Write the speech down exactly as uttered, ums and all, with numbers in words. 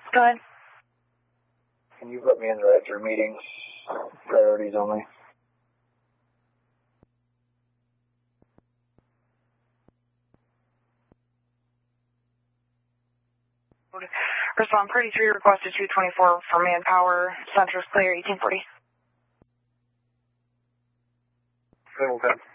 Go ahead. Can you put me in the red for meetings? Priorities only. Respond party three requested two twenty-four for manpower. Center's clear, eighteen forty. Hamilton.